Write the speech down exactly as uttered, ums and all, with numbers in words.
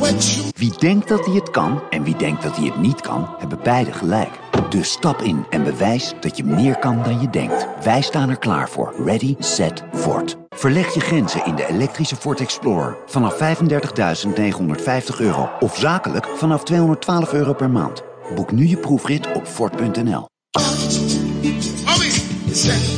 Wie denkt dat hij het kan en wie denkt dat hij het niet kan, hebben beide gelijk. Dus stap in en bewijs dat je meer kan dan je denkt. Wij staan er klaar voor. Ready, set, Ford. Verleg je grenzen in de elektrische Ford Explorer vanaf vijfendertigduizend negenhonderdvijftig euro of zakelijk vanaf tweehonderdtwaalf euro per maand. Boek nu je proefrit op Ford punt n l.